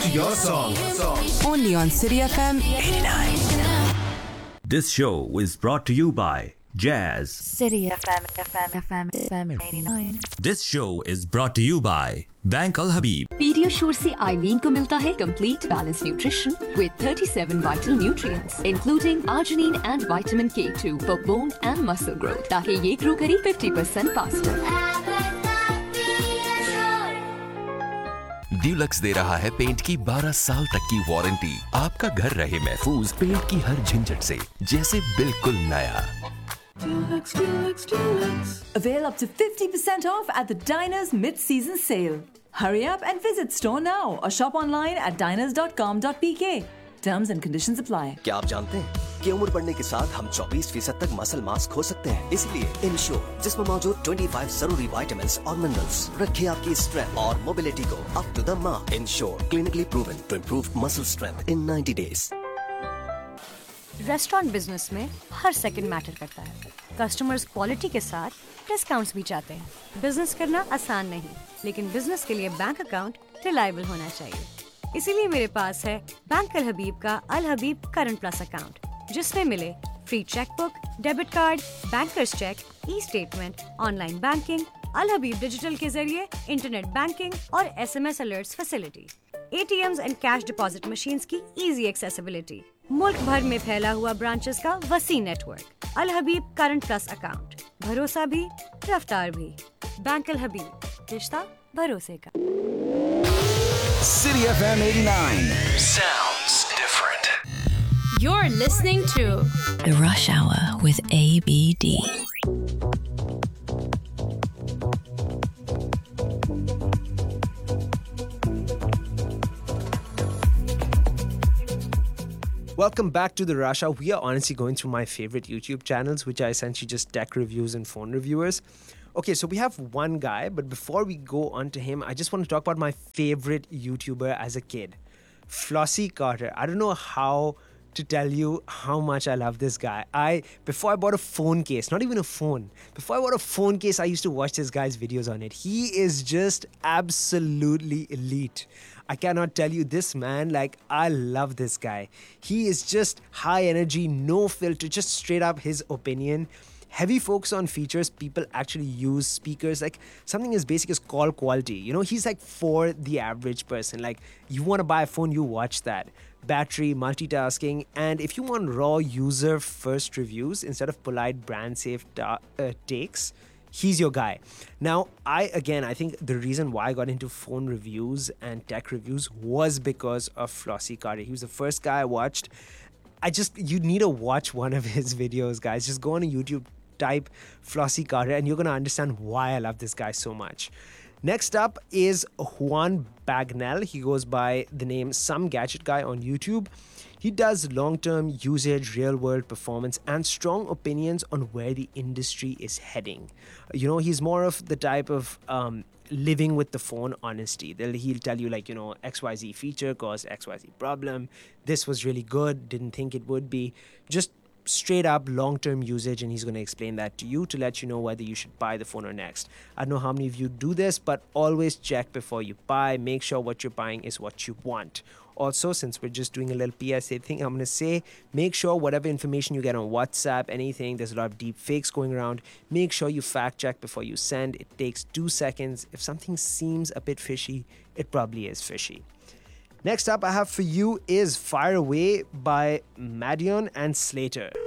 your song. Only on City FM 89. This show is brought to you by Jazz. City FM 89. This show is brought to you by Bank Al Habib. PediaSure से आइवीन को मिलता है complete balance nutrition with 37 vital nutrients including arginine and vitamin K2 for bone and muscle growth ताकि ये grow करे 50% faster. Dulux दे रहा है paint की 12 साल तक की वारंटी। आपका घर रहे महफूज पेंट की हर झंझट से, जैसे बिल्कुल नया। Avail up to 50% off at the Diners mid-season sale. Hurry up and visit store now or shop online at diners.com.pk. Terms and conditions apply. क्या आप जानते हैं कि उम्र बढ़ने के साथ हम 24% तक मसल मास खो सकते हैं? इसलिए इंश्योर जिसमें मौजूद 25 जरूरी विटामिन्स और मिनरल्स रखे आपकी स्ट्रेंथ और मोबिलिटी को up to the mark. Ensure clinically proven to improve muscle strength in 90 days. Restaurant business में हर सेकंड मैटर करता है। कस्टमर्स क्वालिटी के साथ डिस्काउंट्स भी चाहते हैं। बिजनेस करना आसान नहीं, लेकिन बिजनेस के लिए बैंक अकाउंट रिलायबल होना चाहिए। इसीलिए मेरे पास है बैंक अल हबीब का अल हबीब करंट प्लस अकाउंट, जिसमें मिले free chequebook, debit card, bankers check, e statement, online banking, अल हबीब डिजिटल के जरिए इंटरनेट बैंकिंग और SMS alerts facility, ATMs and cash deposit machines की इजी एक्सेसिबिलिटी, मुल्क भर में फैला हुआ ब्रांचेस का वसी नेटवर्क। अल हबीब करंट प्लस अकाउंट, भरोसा भी रफ्तार भी। बैंक अल हबीब, रिश्ता भरोसे का। City FM 89 sounds different. You're listening to The Rush Hour with ABD. Welcome back to the Rush Hour. We are honestly going through my favorite YouTube channels, which are essentially just tech reviews and phone reviewers. Okay, so we have one guy, but before we go on to him, I just want to talk about my favorite YouTuber as a kid, Flossie Carter. I don't know how to tell you how much I love this guy. Before I bought a phone case, not even a phone, before I bought a phone case, I used to watch this guy's videos on it. He is just absolutely elite. I cannot tell you this man, like, I love this guy. He is just high energy, no filter, just straight up his opinion. Heavy focus on features. People actually use speakers, like something as basic as call quality. You know, he's like for the average person. Like, you want to buy a phone, you watch that. Battery, multitasking, and if you want raw user first reviews instead of polite brand safe takes, he's your guy. Now, I think the reason why I got into phone reviews and tech reviews was because of Flossie Carter. He was the first guy I watched. You need to watch one of his videos, guys. Just go on YouTube, type Flossie Carter, and you're going to understand why I love this guy so much. Next up is Juan Bagnell. He goes by the name Some Gadget Guy on YouTube. He does long-term usage, real-world performance, and strong opinions on where the industry is heading. You know, he's more of the type of living with the phone honesty. He'll tell you, like, you know, XYZ feature caused XYZ problem. This was really good. Didn't think it would be. Just straight up long-term usage, and he's going to explain that to you to let you know whether you should buy the phone or next. I don't know how many of you do this, but always check before you buy. Make sure what you're buying is what you want. Also, since we're just doing a little PSA thing, I'm going to say, make sure whatever information you get on WhatsApp, anything, there's a lot of deep fakes going around, make sure you fact check before you send. It takes 2 seconds. If something seems a bit fishy, it probably is fishy. Next up I have for you is Fire Away by Madion and Slater.